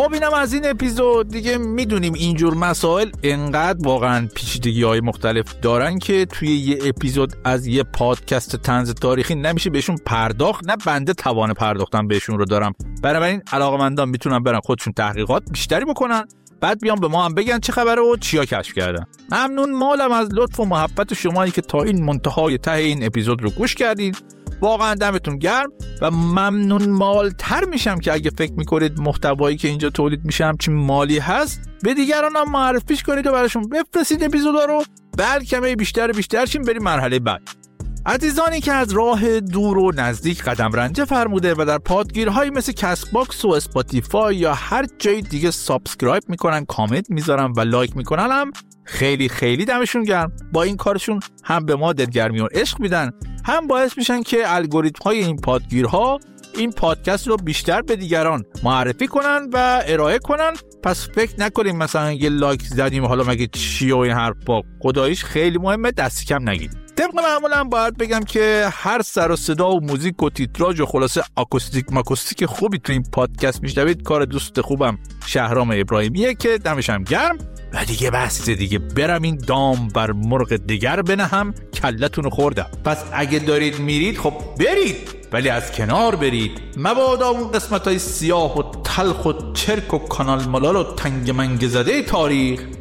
خب اینم از این اپیزود دیگه. میدونیم اینجور مسائل انقدر واقعا پیچیدگی‌های مختلف دارن که توی یه اپیزود از یه پادکست طنز تاریخی نمیشه بهشون پرداخت، نه بنده توان پرداختن بهشون رو دارم. بنابراین علاقه‌مندان میتونن برن خودشون تحقیقات بیشتری بکنن، بعد بیان به ما هم بگن چه خبره و چیا کشف کردن. ممنون مالم از لطف و محبت شمایی که تا این منتهای ته این اپیزود رو گوش کردید. واقعا دمتون گرم و ممنون مالتر میشم که اگه فکر میکنید محتوایی که اینجا تولید میشه همچین مالی هست، به دیگران هم معرفیش کنید و براشون بفرستید اپیزودا رو، بلکه بیشتر شیم بریم مرحله بعد. عزیزانی که از راه دور و نزدیک قدم رنجه فرموده و در پادگیرهایی مثل کست باکس و اسپاتیفای یا هر جای دیگه سابسکرایب میکنن، کامنت میذارن و لایک میکنن، هم خیلی خیلی دمشون گرم. با این کارشون هم به ما دلگرمی و عشق میدن، هم باعث میشن که الگوریتم های این پادگیرها این پادکست رو بیشتر به دیگران معرفی کنن و ارائه کنن. پس فکر نکنیم مثلا یه لایک زدیم حالا مگه چی و این حرفا، خداییش خیلی مهمه، دستی کم نگیرید. طبق معمولم باید بگم که هر سر و صدا و موزیک و تیتراژ و خلاصه آکوستیک خوبی تو این پادکست میشنوید کار دوست خوبم شهرام ابراهیمیه که دمشم گرم. و دیگه بس دیگه، برم این دام بر مرغ دیگر بنهم، کلتون خوردم. پس اگه دارید میرید خب برید، ولی از کنار برید، مبادا اون قسمتای سیاه و تلخ و چرک و کانال ملال و تنگ منگ زده تاریخ